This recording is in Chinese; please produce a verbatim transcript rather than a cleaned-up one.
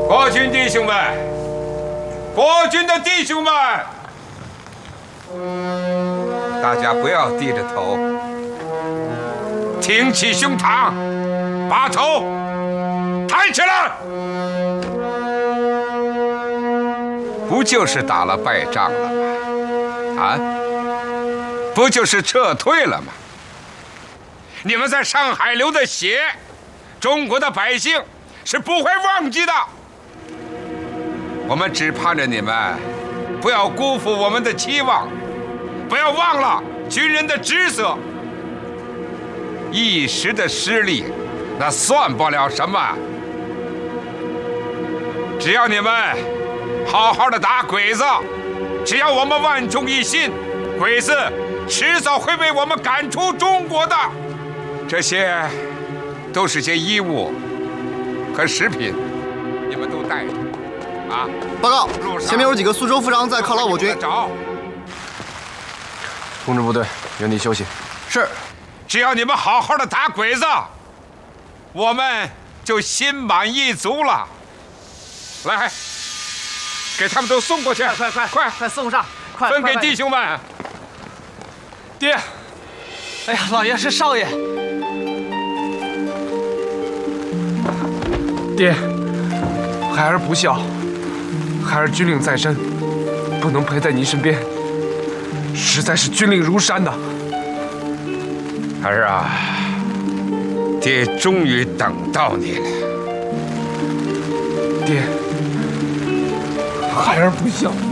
国军弟兄们，国军的弟兄们，大家不要低着头，挺起胸膛，把头抬起来。不就是打了败仗了吗？啊，不就是撤退了吗？你们在上海流的血，中国的百姓是不会忘记的。我们只盼着你们不要辜负我们的期望，不要忘了军人的职责。一时的失利，那算不了什么。只要你们好好的打鬼子，只要我们万众一心，鬼子迟早会被我们赶出中国的。这些都是些衣物和食品，你们都带着啊。 报告，前面有几个苏州夫长在犒劳我军。 找。 通知部队原地休息。 是。 只要你们好好的打鬼子，我们就心满意足了。来，给他们都送过去， 快快快快送上，快分给弟兄们。 爹，哎呀，老爷是少爷。 爹，孩儿不孝，孩儿军令在身，不能陪在您身边，实在是军令如山呐。 儿啊，爹终于等到你了。 爹，孩儿不孝。